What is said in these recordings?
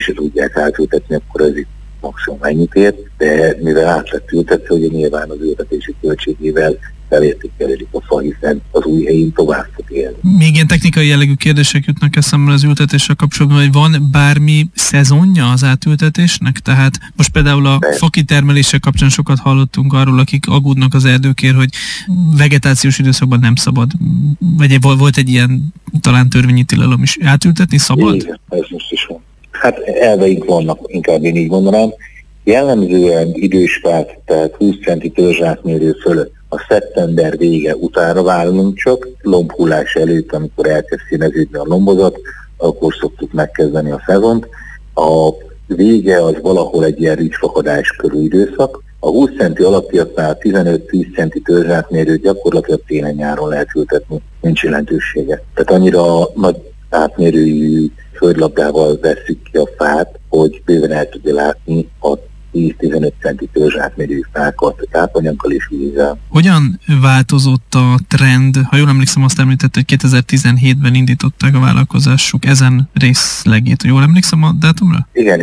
se tudják átültetni, akkor ez itt maximum ennyit ér, de mivel át lett ültetve, ugye nyilván az ültetési költségével felértékelik a fa, hiszen az új helyén tovább fog élni. Még ilyen technikai jellegű kérdések jutnak eszembe az ültetéssel kapcsolatban, hogy van bármi szezonja az átültetésnek? Tehát most például a fakitermeléssel kapcsán sokat hallottunk arról, akik aggódnak az erdőkért, hogy vegetációs időszakban nem szabad. Vagy volt egy ilyen talán törvényi tilalom is. Átültetni szabad? Igen, ez most is van. Hát elveink vannak, inkább én így mondanám. Jellemzően idős fát, tehát 20 centi törzsátmérő fölött a szeptember vége utánra válunk csak, lombhullás előtt, amikor elkezd színeződni a lombozat, akkor szoktuk megkezdeni a szezont. A vége az valahol egy ilyen rizsfakadás körül időszak. A 20 centi alattiaknál 15-10 centi törzsátmérőt gyakorlatilag télen-nyáron lehet ültetni, nincs jelentősége. Tehát annyira nagy átmérőjű földlabdával vesszük ki a fát, hogy bőven el tudja látni a 10-15 centi törzsátmérőjű fákat tápanyaggal és vízzel. Hogyan változott a trend? Ha jól emlékszem, azt említett, hogy 2017-ben indították a vállalkozásuk ezen részlegét. Jól emlékszem a dátumra? Igen.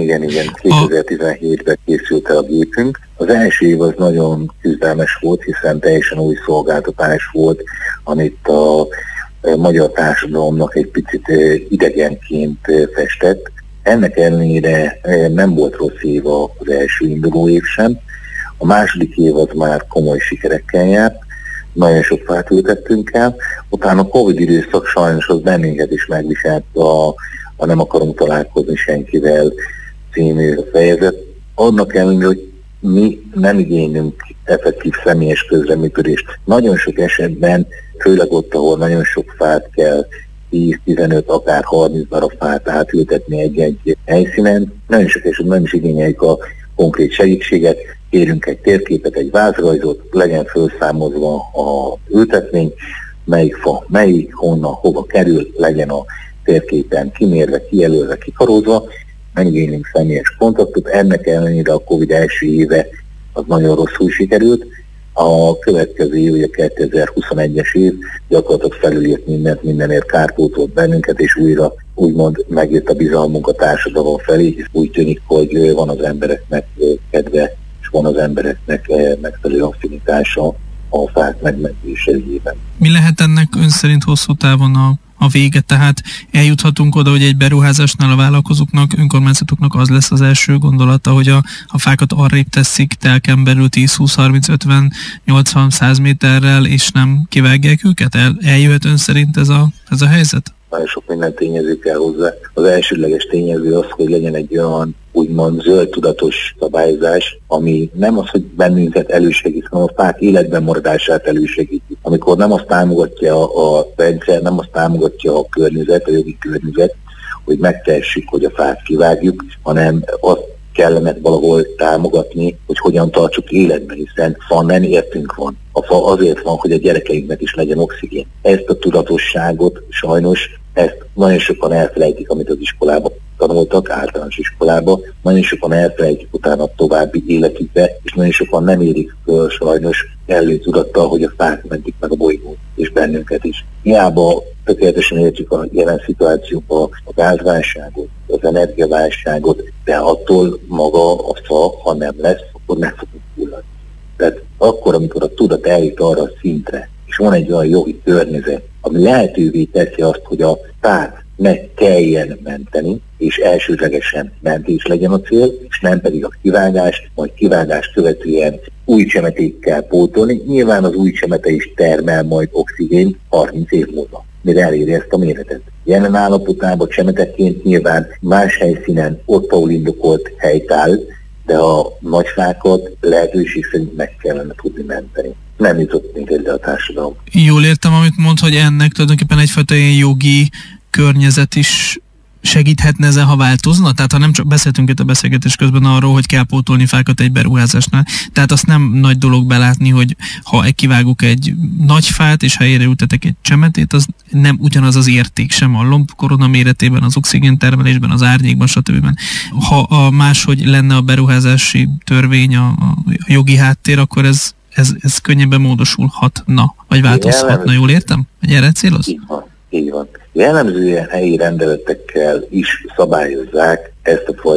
2017-ben készült el a gépünk. Az első év az nagyon küzdelmes volt, hiszen teljesen új szolgáltatás volt, amit a magyar társadalomnak egy picit idegenként festett. Ennek ellenére nem volt rossz év az első induló év sem. A második év az már komoly sikerekkel járt, nagyon sok fát ültettünk el. Utána a Covid időszak sajnos az bennünket is megviselt a nem akarunk találkozni senkivel című fejezet. Annak ellenére, hogy mi nem igénylünk effektív személyes közreműködést. Nagyon sok esetben, főleg ott, ahol nagyon sok fát kell, 10-15, akár 30 darab fát átültetni egy helyszínen. Nagyon sok esetben nem is igényeljük a konkrét segítséget, kérünk egy térképet, egy vázrajzot, legyen felszámozva a ültetmény, melyik fa, melyik, honnan, hova kerül, legyen a térképen kimérve, kijelölve, kikarózva, nem igénylünk személyes kontaktot. Ennek ellenére a Covid első éve az nagyon rosszul sikerült. A következő év, ugye 2021-es év gyakorlatilag felülírt mindenért kárpótolt bennünket, és újra úgymond megjött a bizalmunk a társadalom felé, és úgy tűnik, hogy van az embereknek kedve, és van az embereknek megfelelő affinitása a fák megmentése ügyében. Mi lehet ennek ön szerint hosszú távon a vége? Tehát eljuthatunk oda, hogy egy beruházásnál a vállalkozóknak, önkormányzatoknak az lesz az első gondolata, hogy a fákat arrébb teszik telken belül 10-20-30-50-80-100 méterrel, és nem kivágják őket? Eljöhet ön szerint ez a helyzet? Nagyon sok minden tényező kell hozzá. Az elsődleges tényező az, hogy legyen egy olyan úgymond zöld tudatos szabályzás, ami nem az, hogy bennünket elősegít, hanem a fák életben maradását elősegíti. Amikor nem azt támogatja a rendszer, nem azt támogatja a környezet, a jogi környezet, hogy megtehessük, hogy a fát kivágjuk, hanem azt kellene valahol támogatni, hogy hogyan tartsuk életben, hiszen fa nem értünk van. A fa azért van, hogy a gyerekeinknek is legyen oxigén. Ezt a tudatosságot sajnos, ezt nagyon sokan elfelejtik, amit az iskolában tanultak, általános iskolában, nagyon sokan elfelejtik utána a további életükbe, és nagyon sokan nem érik föl sajnos előtudattal, hogy a fák mentik meg a bolygót, és bennünket is. Hiába tökéletesen értjük a jelen szituációban a gázválságot, az energiaválságot, de attól maga a fa, ha nem lesz, akkor meg fogunk fulladni. Tehát akkor, amikor a tudat eljut arra a szintre, és van egy olyan jogi környezet, ami lehetővé teszi azt, hogy a fát meg kelljen menteni, és elsődlegesen mentés legyen a cél, és nem pedig a kivágást, majd kivágást követően új csemetékkel pótolni. Nyilván az új csemete is termel majd oxigént 30 év múlva, mire eléri ezt a méretet. Jelen állapotában csemeteként nyilván más helyszínen ott, ahol indokolt helyt áll, de a nagy fákat lehetőség szerint meg kellene tudni menteni. Nem jutott még erre a társadalom. Jól értem, amit mond, hogy ennek tulajdonképpen egyfajta ilyen jogi környezet is segíthetne ezen, ha változna? Tehát ha nem csak beszéltünk itt a beszélgetés közben arról, hogy kell pótolni fákat egy beruházásnál, tehát azt nem nagy dolog belátni, hogy ha kivágok egy nagy fát, és helyére ültetek egy csemetét, az nem ugyanaz az érték sem a lombkorona méretében, az oxigéntermelésben, az árnyékban, stb. Ha máshogy lenne a beruházási törvény, a jogi háttér, akkor ez könnyebben módosulhatna, vagy változhatna, jól értem? Hogy erre céloz? Így van. Jellemzően helyi rendeletekkel is szabályozzák ezt a